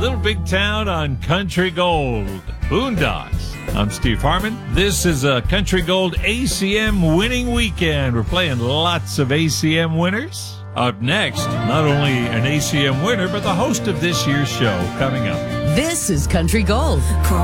Little Big Town on Country Gold. Boondocks. I'm Steve Harmon. This is a Country Gold ACM winning weekend. We're playing lots of ACM winners. Up next, not only an ACM winner, but the host of this year's show coming up. This is Country Gold.